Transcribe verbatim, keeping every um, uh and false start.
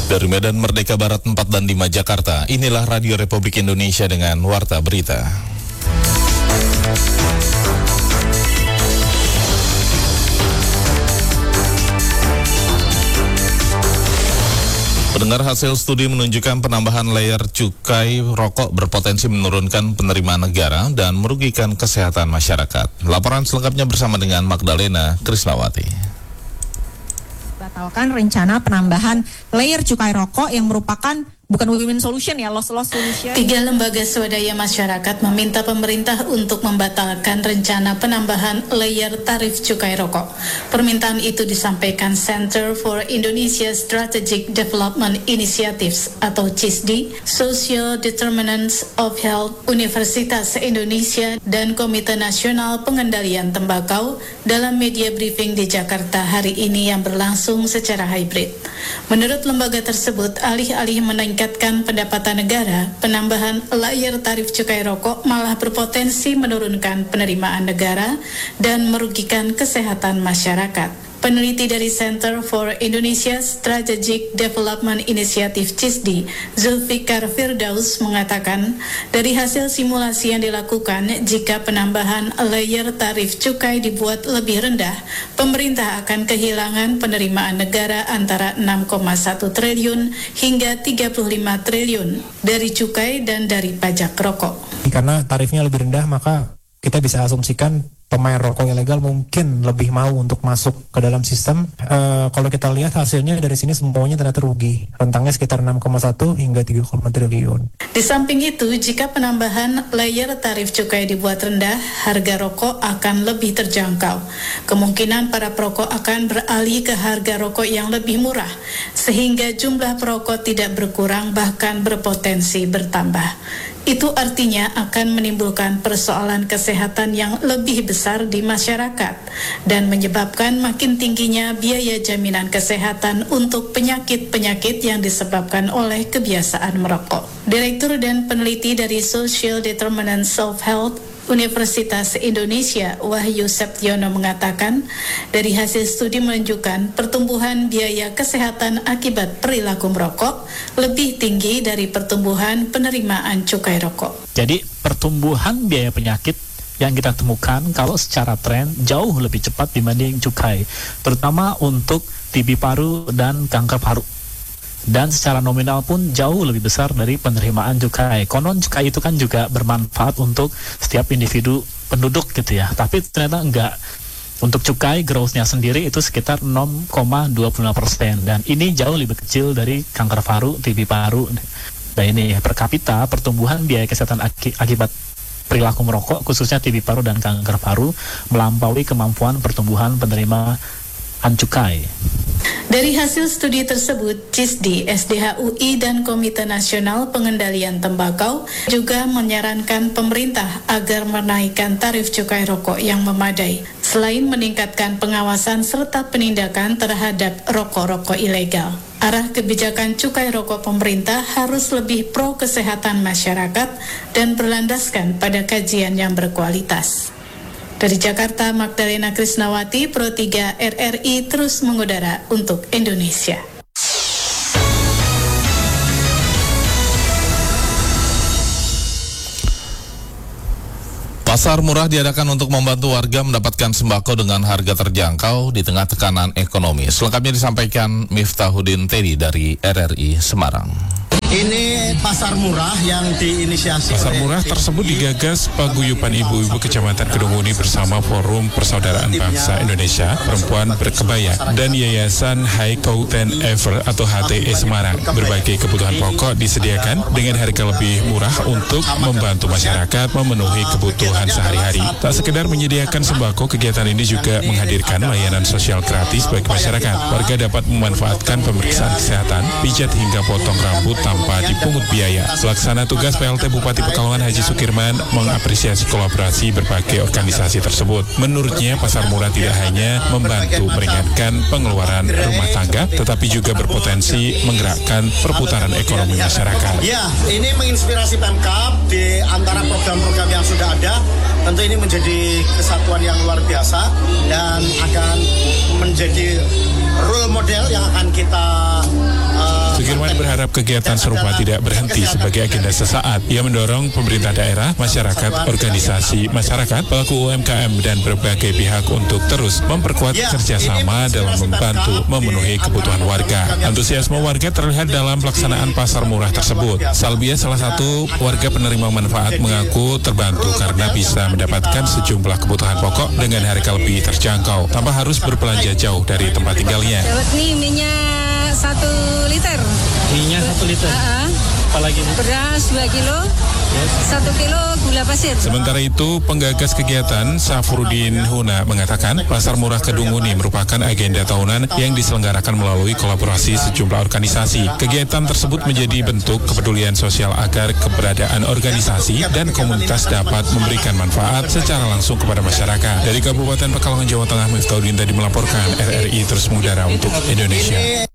Dari Medan Merdeka Barat empat dan lima Jakarta, inilah Radio Republik Indonesia dengan Warta Berita. Pendengar, hasil studi menunjukkan penambahan layer cukai rokok berpotensi menurunkan penerimaan negara dan merugikan kesehatan masyarakat. Laporan selengkapnya bersama dengan Magdalena Krisnawati. Batalkan rencana penambahan layer cukai rokok yang merupakan bukan win-win solution ya, loss-loss solution. Tiga lembaga swadaya masyarakat meminta pemerintah untuk membatalkan rencana penambahan layer tarif cukai rokok. Permintaan itu disampaikan Center for Indonesia Strategic Development Initiatives atau C I S D, Social Determinants of Health, Universitas Indonesia, dan Komite Nasional Pengendalian Tembakau dalam media briefing di Jakarta hari ini yang berlangsung secara hybrid. Menurut lembaga tersebut, alih-alih meningkatkan pendapatan negara, penambahan layer tarif cukai rokok malah berpotensi menurunkan penerimaan negara dan merugikan kesehatan masyarakat. Peneliti dari Center for Indonesia Strategic Development Initiative C I S D, Zulfikar Firdaus, mengatakan dari hasil simulasi yang dilakukan, jika penambahan layer tarif cukai dibuat lebih rendah, pemerintah akan kehilangan penerimaan negara antara enam koma satu triliun hingga tiga puluh lima triliun dari cukai dan dari pajak rokok. Karena tarifnya lebih rendah, maka kita bisa asumsikan pemain rokok ilegal mungkin lebih mau untuk masuk ke dalam sistem. E, kalau kita lihat hasilnya dari sini semuanya ternyata rugi. Rentangnya sekitar enam koma satu hingga tiga koma lima triliun. Di samping itu, jika penambahan layer tarif cukai dibuat rendah, harga rokok akan lebih terjangkau. Kemungkinan para perokok akan beralih ke harga rokok yang lebih murah, sehingga jumlah perokok tidak berkurang bahkan berpotensi bertambah. Itu artinya akan menimbulkan persoalan kesehatan yang lebih besar di masyarakat dan menyebabkan makin tingginya biaya jaminan kesehatan untuk penyakit-penyakit yang disebabkan oleh kebiasaan merokok. Direktur dan peneliti dari Social Determinants of Health Universitas Indonesia, Wahyu Septiono, mengatakan dari hasil studi menunjukkan pertumbuhan biaya kesehatan akibat perilaku merokok lebih tinggi dari pertumbuhan penerimaan cukai rokok. Jadi pertumbuhan biaya penyakit yang kita temukan kalau secara tren jauh lebih cepat dibanding cukai, terutama untuk T B paru dan kanker paru. Dan secara nominal pun jauh lebih besar dari penerimaan cukai. Konon cukai itu kan juga bermanfaat untuk setiap individu penduduk gitu ya. Tapi ternyata enggak. Untuk cukai growth-nya sendiri itu sekitar nol koma dua puluh lima persen. Dan ini jauh lebih kecil dari kanker paru, T B paru. Nah ini per kapita pertumbuhan biaya kesehatan aki- akibat perilaku merokok khususnya T B paru dan kanker paru melampaui kemampuan pertumbuhan penerimaan cukai. Dari hasil studi tersebut, C I S D, S D H U I, dan Komite Nasional Pengendalian Tembakau juga menyarankan pemerintah agar menaikkan tarif cukai rokok yang memadai, selain meningkatkan pengawasan serta penindakan terhadap rokok-rokok ilegal. Arah kebijakan cukai rokok pemerintah harus lebih pro kesehatan masyarakat dan berlandaskan pada kajian yang berkualitas. Dari Jakarta, Magdalena Krisnawati, Pro tiga R R I terus mengudara untuk Indonesia. Pasar murah diadakan untuk membantu warga mendapatkan sembako dengan harga terjangkau di tengah tekanan ekonomi. Selengkapnya disampaikan Miftahuddin Teddy dari R R I Semarang. Ini pasar murah yang diinisiasi. Pasar murah tersebut digagas Paguyuban Ibu-Ibu Kecamatan Kedunguni bersama Forum Persaudaraan Bangsa Indonesia Perempuan Berkebaya dan Yayasan High Couten Ever atau H T E Semarang. Berbagai kebutuhan pokok disediakan dengan harga lebih murah untuk membantu masyarakat memenuhi kebutuhan sehari-hari. Tak sekedar menyediakan sembako, kegiatan ini juga menghadirkan layanan sosial gratis bagi masyarakat. Warga dapat memanfaatkan pemeriksaan kesehatan, pijat hingga potong rambut tanpa dipungut biaya. Pelaksana tugas P L T Bupati Pekalongan Haji Sukirman mengapresiasi kolaborasi berbagai organisasi tersebut. Menurutnya, pasar murah tidak hanya membantu meringankan pengeluaran rumah tangga, tetapi juga berpotensi menggerakkan perputaran ekonomi masyarakat. Ya, ini menginspirasi Pemkab di antara program-program yang sudah ada. Tentu ini menjadi kesatuan yang luar biasa dan akan menjadi role model yang akan kita uh, Sukirman berharap kegiatan serupa tidak berhenti sebagai agenda sesaat. Ia mendorong pemerintah daerah, masyarakat, organisasi masyarakat, pelaku U M K M, dan berbagai pihak untuk terus memperkuat kerjasama dalam membantu memenuhi kebutuhan warga. Antusiasme warga terlihat dalam pelaksanaan pasar murah tersebut. Salbia, salah satu warga penerima manfaat, mengaku terbantu karena bisa mendapatkan sejumlah kebutuhan pokok dengan harga lebih terjangkau tanpa harus berbelanja jauh dari tempat tinggalnya. Ini minyak satu liter. Minyak satu liter. Uh-uh. Apalagi beras dua kilo, satu kilo gula pasir. Sementara itu, penggagas kegiatan Safrudin Huna mengatakan pasar murah Kedunguni merupakan agenda tahunan yang diselenggarakan melalui kolaborasi sejumlah organisasi. Kegiatan tersebut menjadi bentuk kepedulian sosial agar keberadaan organisasi dan komunitas dapat memberikan manfaat secara langsung kepada masyarakat. Dari Kabupaten Pekalongan, Jawa Tengah, Miftahudin tadi melaporkan. R R I terus mengudara untuk Indonesia.